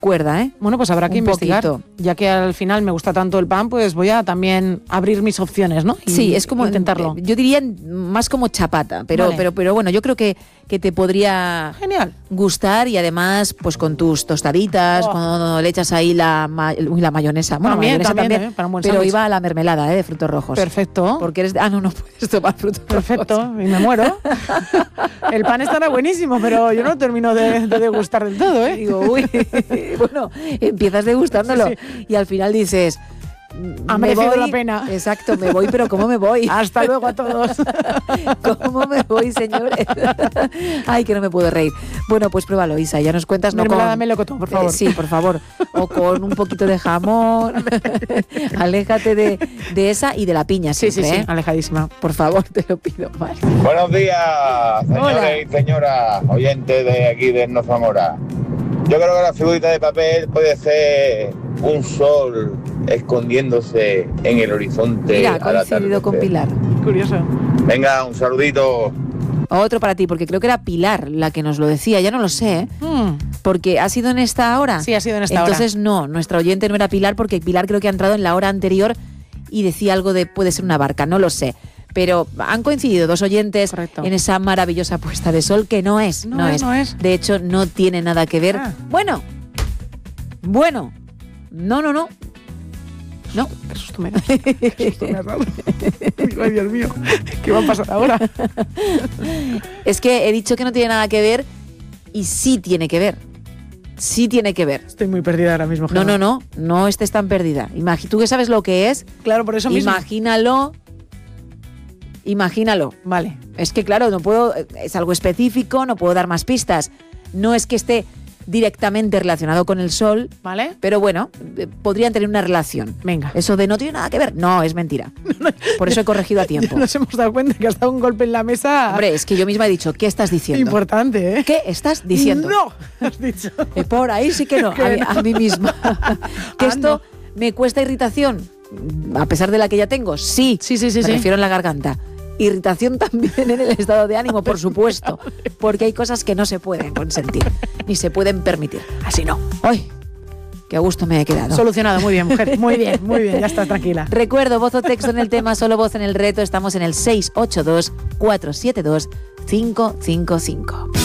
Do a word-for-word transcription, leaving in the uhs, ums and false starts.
cuerda, ¿eh? Bueno, pues habrá que Un investigar. poquito. Ya que al final me gusta tanto el pan, pues voy a también abrir mis opciones, ¿no? Y Sí, es como intentarlo. Yo diría más como chapata, pero, Vale. pero, pero bueno, yo creo que, que te podría Genial. gustar y además, pues con tus tostaditas, Oh. cuando le echas ahí la, ma- uy, la mayonesa. Bueno, También, mayonesa también, también, ¿eh? Para un buen pero sándwich. iba a la mermelada, ¿eh? De frutos rojos. Perfecto. Porque eres de- ah, no, no puedes tomar frutos Perfecto, rojos. y me muero. El pan estará buenísimo, pero yo no termino de, de degustar del todo, ¿eh? Digo, uy, bueno, empiezas degustándolo Sí, sí. y al final dices... Ha me merecido voy, la pena. Exacto, me voy, pero ¿cómo me voy? Hasta luego a todos. ¿Cómo me voy, señores? Ay, que no me puedo reír. Bueno, pues pruébalo, Isa, ya nos cuentas. No Mermelada con... melocotón, por favor. Eh, sí, por favor. O con un poquito de jamón. Aléjate de, de esa y de la piña Sí, siempre, sí, sí, ¿eh? alejadísima. Por favor, te lo pido. Vale. Buenos días, señores Hola. y señoras oyentes de aquí de No Zamora. Yo creo que la figurita de papel puede ser un sol escondiéndose en el horizonte. Mira, ha al coincidido con atardecer. Pilar. Curioso. Venga, un saludito. Otro para ti, porque creo que era Pilar la que nos lo decía. Ya no lo sé, ¿eh? Mm, Porque ha sido en esta hora. Sí, ha sido en esta hora. Entonces no, nuestra oyente no era Pilar, porque Pilar creo que ha entrado en la hora anterior y decía algo de puede ser una barca, no lo sé. Pero han coincidido dos oyentes Correcto. en esa maravillosa puesta de sol que no es, No no, es, es, no es. De hecho, no tiene nada que ver. Ah. Bueno, bueno, no, no, no. No. Qué susto me das. Qué susto me has dado. Digo, ay, Dios mío, ¿qué va a pasar ahora? Es que he dicho que no tiene nada que ver y sí tiene que ver. Sí tiene que ver. Estoy muy perdida ahora mismo. No, Gemma. no, no, no estés tan perdida. Imagi- Tú que sabes lo que es, Claro, por eso mismo. imagínalo. Imagínalo. Vale. Es que claro, no puedo, es algo específico, no puedo dar más pistas. No es que esté directamente relacionado con el sol, ¿Vale? pero bueno, eh, podrían tener una relación. Venga. Eso de no tiene nada que ver, no, es mentira. Por eso he corregido a tiempo. Nos hemos dado cuenta que has dado un golpe en la mesa. Hombre, es que yo misma he dicho, ¿qué estás diciendo? Importante, ¿eh? ¿Qué estás diciendo? No, has dicho. Eh, por ahí sí que no, Que a, mí- no. a mí misma. Que Ah, esto me cuesta irritación, a pesar de la que ya tengo, sí. Sí, sí, sí, Me sí. refiero en la garganta. Irritación también en el estado de ánimo, por supuesto, porque hay cosas que no se pueden consentir, ni se pueden permitir. Así no. ¡Ay! ¡Qué a gusto me he quedado! Solucionado, muy bien, mujer. Muy bien, muy bien, ya estás tranquila. Recuerdo, voz o texto en el tema, solo voz en el reto. Estamos en el seis ocho dos, cuatro siete dos, cinco cinco cinco.